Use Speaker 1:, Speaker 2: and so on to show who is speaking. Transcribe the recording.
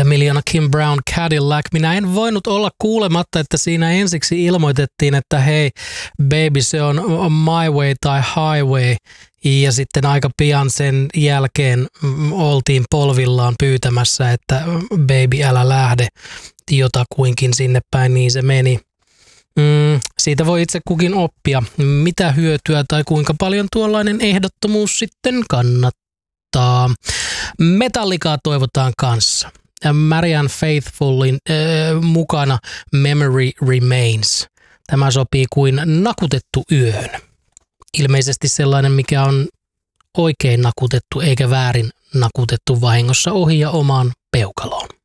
Speaker 1: Miljoona Kim Brown Cadillac. Minä en voinut olla kuulematta, että siinä ensiksi ilmoitettiin, että hei baby, se on my way tai highway. Ja sitten aika pian sen jälkeen oltiin polvillaan pyytämässä, että baby älä lähde jotakuinkin sinne päin, niin se meni. Siitä voi itse kukin oppia, mitä hyötyä tai kuinka paljon tuollainen ehdottomuus sitten kannattaa. Metallicaa toivotaan kanssa. Marianne Faithfullin mukana Memory Remains. Tämä sopii kuin nakutettu yöhön. Ilmeisesti sellainen, mikä on oikein nakutettu eikä väärin nakutettu vahingossa ohi ja omaan peukaloon.